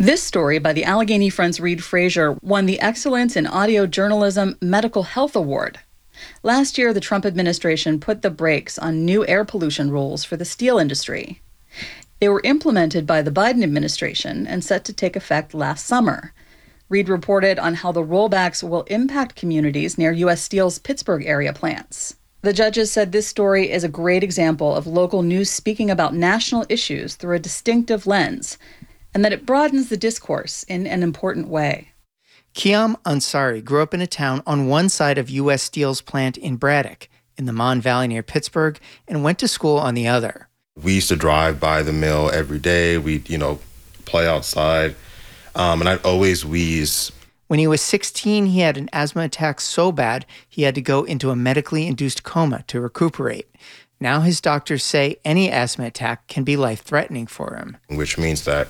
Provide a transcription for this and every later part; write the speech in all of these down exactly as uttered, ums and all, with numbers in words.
This story by the Allegheny Friends Reid Fraser won the Excellence in Audio Journalism Medical Health Award. Last year, the Trump administration put the brakes on new air pollution rules for the steel industry. They were implemented by the Biden administration and set to take effect last summer. Reid reported on how the rollbacks will impact communities near U S Steel's Pittsburgh area plants. The judges said this story is a great example of local news speaking about national issues through a distinctive lens, and that it broadens the discourse in an important way. Kiam Ansari grew up in a town on one side of U S Steel's plant in Braddock, in the Mon Valley near Pittsburgh, and went to school on the other. We used to drive by the mill every day. We'd, you know, play outside, um, and I'd always wheeze. When he was sixteen, he had an asthma attack so bad he had to go into a medically induced coma to recuperate. Now his doctors say any asthma attack can be life-threatening for him. Which means that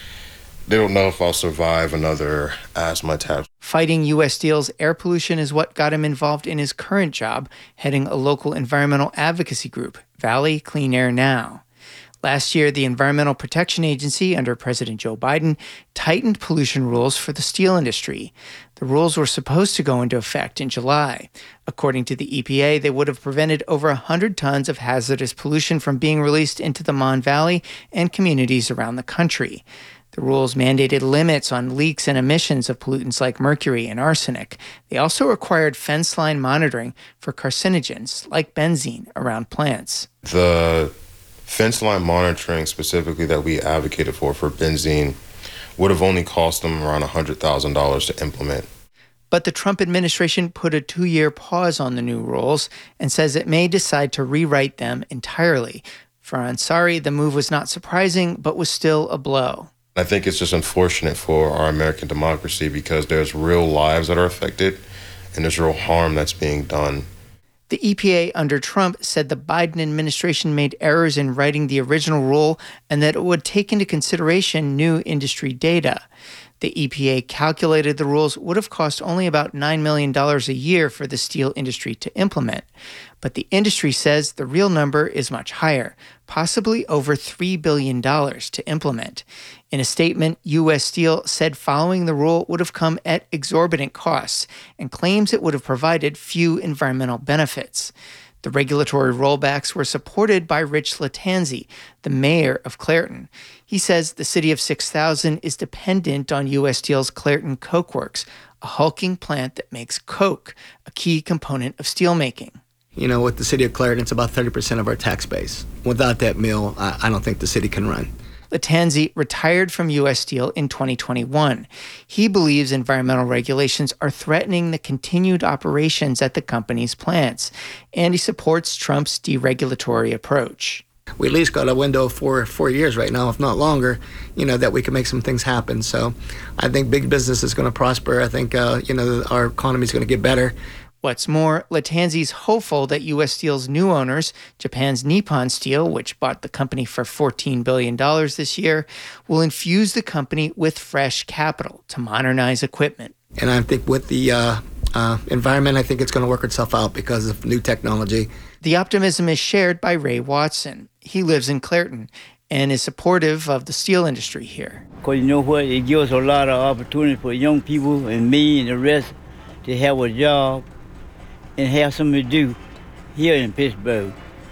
they don't know if I'll survive another asthma attack. Fighting U S Steel's air pollution is what got him involved in his current job, heading a local environmental advocacy group, Valley Clean Air Now. Last year, the Environmental Protection Agency, under President Joe Biden, tightened pollution rules for the steel industry. The rules were supposed to go into effect in July. According to the E P A, they would have prevented over one hundred tons of hazardous pollution from being released into the Mon Valley and communities around the country. The rules mandated limits on leaks and emissions of pollutants like mercury and arsenic. They also required fence line monitoring for carcinogens like benzene around plants. The fence line monitoring specifically that we advocated for, for benzene, would have only cost them around one hundred thousand dollars to implement. But the Trump administration put a two-year pause on the new rules and says it may decide to rewrite them entirely. For Ansari, the move was not surprising, but was still a blow. I think it's just unfortunate for our American democracy because there's real lives that are affected and there's real harm that's being done. The E P A under Trump said the Biden administration made errors in writing the original rule and that it would take into consideration new industry data. The E P A calculated the rules would have cost only about nine million dollars a year for the steel industry to implement. But the industry says the real number is much higher, possibly over three billion dollars to implement. In a statement, U S Steel said following the rule would have come at exorbitant costs and claims it would have provided few environmental benefits. The regulatory rollbacks were supported by Rich Lattanzi, the mayor of Clairton. He says the city of six thousand is dependent on U S Steel's Clairton Coke Works, a hulking plant that makes coke, a key component of steelmaking. You know, with the city of Clairton, it's about thirty percent of our tax base. Without that mill, I, I don't think the city can run. Lattanzi retired from U S Steel in twenty twenty-one. He believes environmental regulations are threatening the continued operations at the company's plants, and he supports Trump's deregulatory approach. We at least got a window of four, four years right now, if not longer, you know, that we can make some things happen. So I think big business is going to prosper. I think, uh, you know, our economy is going to get better. What's more, Lattanzi's hopeful that U S Steel's new owners, Japan's Nippon Steel, which bought the company for fourteen billion dollars this year, will infuse the company with fresh capital to modernize equipment. And I think with the uh, uh, environment, I think it's going to work itself out because of new technology. The optimism is shared by Ray Watson. He lives in Clairton and is supportive of the steel industry here. Because you know what? It gives us a lot of opportunity for young people and me and the rest to have a job and have something to do here in Pittsburgh.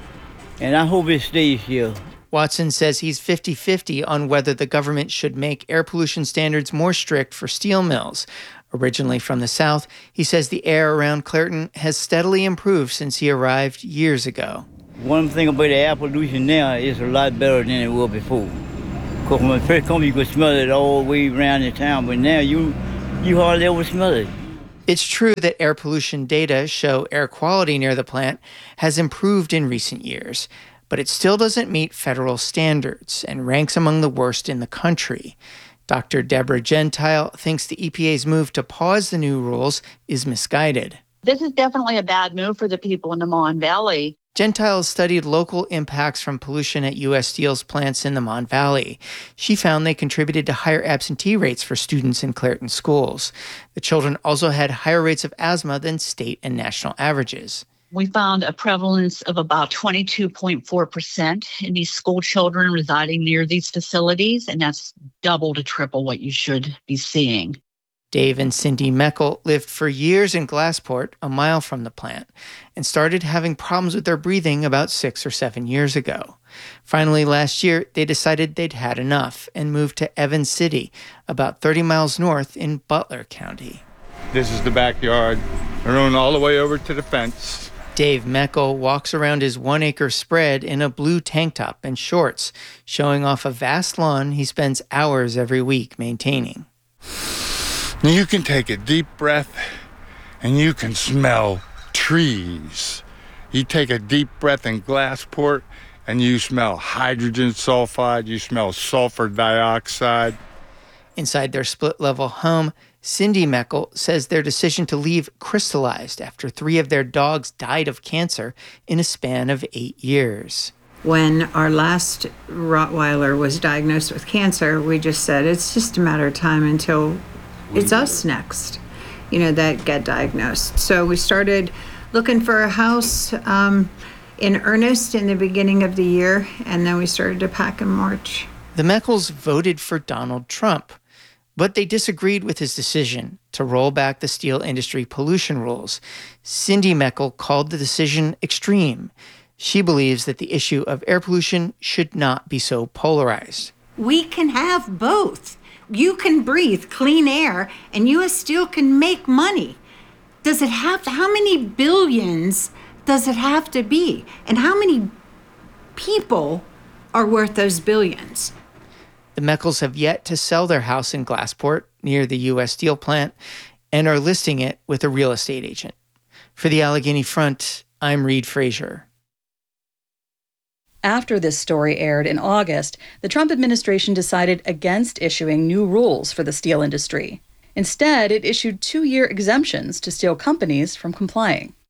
And I hope it stays here. Watson says he's fifty-fifty on whether the government should make air pollution standards more strict for steel mills. Originally from the South, he says the air around Clairton has steadily improved since he arrived years ago. One thing about the air pollution now is a lot better than it was before. Because when it first came, you could smell it all the way around the town, but now you, you hardly ever smell it. It's true that air pollution data show air quality near the plant has improved in recent years, but it still doesn't meet federal standards and ranks among the worst in the country. Doctor Deborah Gentile thinks the E P A's move to pause the new rules is misguided. This is definitely a bad move for the people in the Mon Valley. Gentile studied local impacts from pollution at U S Steel's plants in the Mon Valley. She found they contributed to higher absentee rates for students in Clairton schools. The children also had higher rates of asthma than state and national averages. We found a prevalence of about twenty-two point four percent in these school children residing near these facilities, and that's double to triple what you should be seeing. Dave and Cindy Meckel lived for years in Glassport, a mile from the plant, and started having problems with their breathing about six or seven years ago. Finally, last year, they decided they'd had enough and moved to Evans City, about thirty miles north in Butler County. This is the backyard. I run all the way over to the fence. Dave Meckel walks around his one-acre spread in a blue tank top and shorts, showing off a vast lawn he spends hours every week maintaining. You can take a deep breath, and you can smell trees. You take a deep breath in Glassport, and you smell hydrogen sulfide, you smell sulfur dioxide. Inside their split-level home, Cindy Meckel says their decision to leave crystallized after three of their dogs died of cancer in a span of eight years. When our last Rottweiler was diagnosed with cancer, we just said it's just a matter of time until it's us next, you know, that get diagnosed. So we started looking for a house um, in earnest in the beginning of the year, and then we started to pack in March. The Meckels voted for Donald Trump, but they disagreed with his decision to roll back the steel industry pollution rules. Cindy Meckel called the decision extreme. She believes that the issue of air pollution should not be so polarized. We can have both. You can breathe clean air, and U S Steel can make money. Does it have to, how many billions does it have to be? And how many people are worth those billions? The Meckels have yet to sell their house in Glassport near the U S Steel plant and are listing it with a real estate agent. For the Allegheny Front, I'm Reed Frazier. After this story aired in August, the Trump administration decided against issuing new rules for the steel industry. Instead, it issued two-year exemptions to steel companies from complying.